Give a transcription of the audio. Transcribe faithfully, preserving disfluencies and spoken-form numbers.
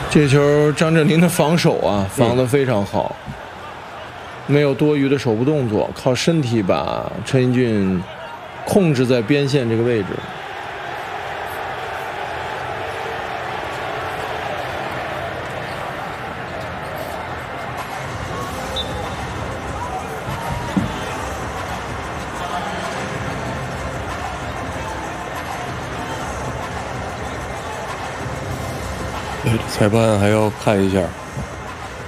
这球张镇麟的防守啊，防得非常好，嗯、没有多余的手部动作，靠身体把陈英俊控制在边线这个位置。 裁判还要看一下。